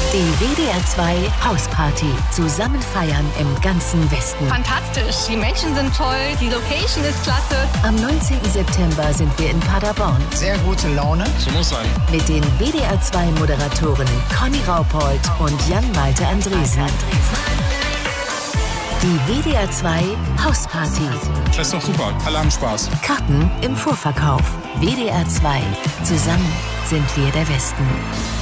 Die WDR 2 Hausparty. Zusammen feiern im ganzen Westen. Fantastisch. Die Menschen sind toll. Die Location ist klasse. Am 19. September sind wir in Paderborn. Sehr gute Laune. So muss sein. Mit den WDR 2 Moderatoren Conny Raupold und Jan-Malte Andresen. Die WDR 2 Hausparty. Das ist doch super. Alle haben Spaß. Karten im Vorverkauf. WDR 2. Zusammen sind wir der Westen.